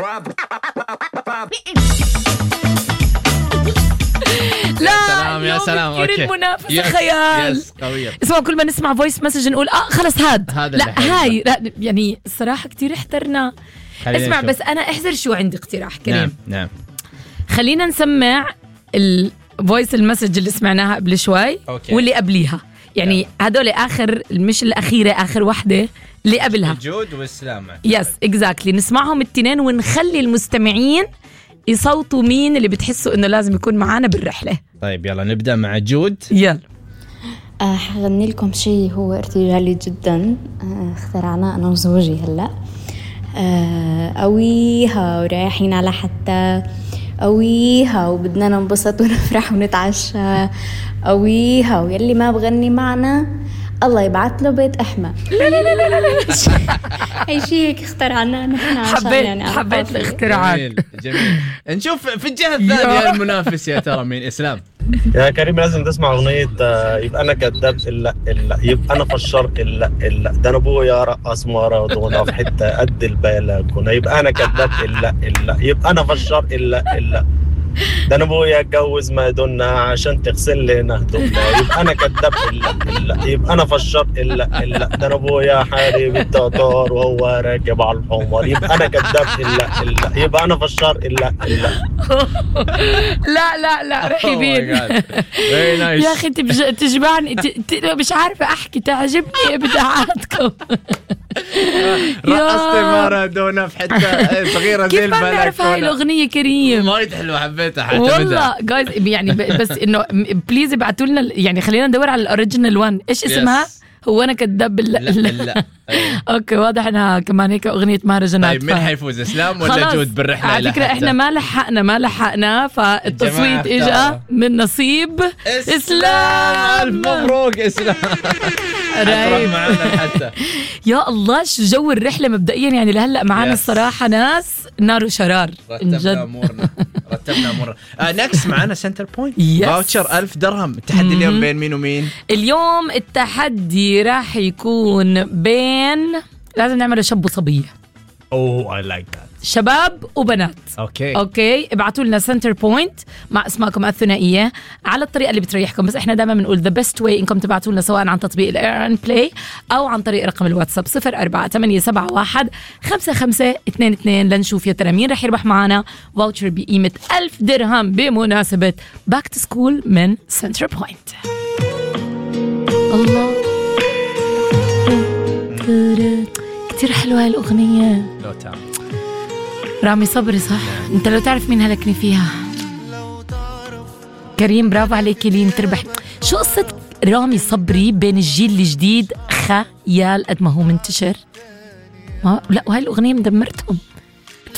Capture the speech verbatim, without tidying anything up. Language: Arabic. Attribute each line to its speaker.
Speaker 1: لا سلام يا سلام. اوكي المنافسه يس خيال يس قويه. اسمعوا كل ما نسمع فويس مسج نقول اه خلص هاد لا هاي لا يعني الصراحه كتير احترنا. اسمع بس انا احذر شو عندي اقتراح كريم.
Speaker 2: نعم نعم
Speaker 1: خلينا نسمع الفويس المسج اللي سمعناها قبل شوي أوكي. واللي قبليها يعني هدول اخر مش الاخيره اخر واحده اللي قبلها
Speaker 2: جود والسلام
Speaker 1: يس اكزاكتلي نسمعهم التنين ونخلي المستمعين يصوتوا مين اللي بتحسوا انه لازم يكون معانا بالرحله.
Speaker 2: طيب يلا نبدا مع جود.
Speaker 1: يلا
Speaker 3: آه حغني لكم شيء هو ارتجالي جدا آه اخترعناه انا وزوجي هلا آه قويها ورايحين على حتى قويها وبدنا ننبسط ونفرح ونتعشى قويها ويلي ما بغني معنا الله يبعث له بيت أحمى. لا لا لا لا لا هي شيء هيك اخترعناه نحن عشان
Speaker 1: حبيت
Speaker 3: يعني
Speaker 1: حبيت الاختراعات.
Speaker 2: جميل جميل. نشوف في الجهة الثانية المنافس يا ترى مين. إسلام
Speaker 4: يا كريم لازم تسمع أغنية يبقى أنا كذاب إلا إلا يبقى أنا فشار إلا إلا ده أنا أبويا رقص مارادونا في حتة قد البلكونة يبقى أنا كذاب إلا إلا يبقى أنا فشار إلا إلا ده انا ابويا اتجوز مادونا عشان تغسل لنا هدومنا يبقى انا كذاب الا الا يبقى انا فشار الا الا ده انا ابويا حارب التتار وهو راكب على الحمار يبقى انا كذاب الا الا يبقى انا فشار الا الا.
Speaker 1: لا لا لا رهيبين يا اخي تجمعني مش عارفه احكي تعجبني ابداعاتكم.
Speaker 2: رقصتي مارادونا في حته صغيره زي البلد.
Speaker 1: كيف ما نعرف هاي الاغنيه كريم
Speaker 2: وايد حلوه حبيتها
Speaker 1: والله جايز يعني بس انه بليز ابعتوا لنا يعني خلينا ندور على الاوريجينال وان ايش اسمها. هو انا كذاب لا
Speaker 2: لا, لا.
Speaker 1: اوكي واضح انها كمان هيك اغنيه مهرجانات.
Speaker 2: طيب مين حيفوز اسلام ولا جود بالرحله؟
Speaker 1: على فكره احنا ما لحقنا ما لحقنا فالتصويت اجى من نصيب
Speaker 2: اسلام. الف مبروك اسلام رايح معنا حتى.
Speaker 1: يا الله شو جو الرحله مبدئيا يعني لهلا معنا الصراحه ناس نار وشرار.
Speaker 2: رتبنا امورنا رتبنا امورنا. نكست معنا سنتر بوينت فاوتشر ألف درهم. التحدي اليوم بين مين ومين؟
Speaker 1: اليوم التحدي راح يكون بين لازم نعمله شاب وصبيه.
Speaker 2: اوه اي لايك ذات.
Speaker 1: شباب وبنات.
Speaker 2: اوكي
Speaker 1: اوكي ابعتوا لنا سنتر بوينت مع اسماءكم الثنائيه على الطريقه اللي بتريحكم. بس احنا دائما بنقول ذا بيست واي انكم تبعتوا لنا سواء عن تطبيق الاير ان بلاي او عن طريق رقم الواتساب صفر أربعة ثمانية سبعة واحد خمسة خمسة اثنين اثنين لنشوف يا ترى مين رح يربح معنا فاوتشر بقيمه ألف درهم بمناسبه باك تو سكول من سنتر بوينت. الله كتير حلوة هاي الأغنية.
Speaker 2: لو تعرف
Speaker 1: رامي صبري صح؟ انت لو تعرف مين هلكني فيها. كريم برافو عليك لين تربح. شو قصة رامي صبري بين الجيل الجديد خيال قد ما هو منتشر. لا وهاي الأغنية مدمرتهم.